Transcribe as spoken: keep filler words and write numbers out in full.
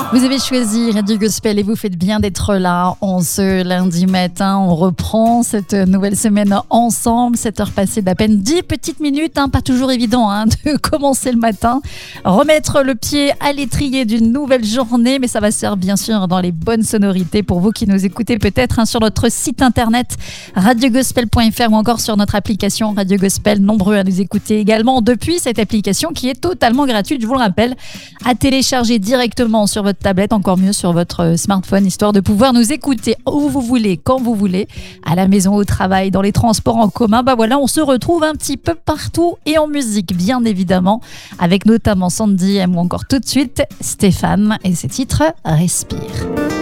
Vous avez choisi Radio Gospel et vous faites bien d'être là en ce lundi matin. On reprend cette nouvelle semaine ensemble. sept heures passées d'à peine dix petites minutes. Hein, pas toujours évident hein, de commencer le matin. Remettre le pied à l'étrier d'une nouvelle journée. Mais ça va se faire bien sûr dans les bonnes sonorités pour vous qui nous écoutez peut-être hein, sur notre site internet radio gospel point f r ou encore sur notre application Radio Gospel. Nombreux à nous écouter également depuis cette application qui est totalement gratuite, je vous le rappelle, à télécharger directement sur votre tablette, encore mieux sur votre smartphone, histoire de pouvoir nous écouter où vous voulez, quand vous voulez, à la maison, au travail, dans les transports en commun. Bah voilà, on se retrouve un petit peu partout et en musique, bien évidemment, avec notamment Sandy M ou encore tout de suite Stéphane et ses titres Respire.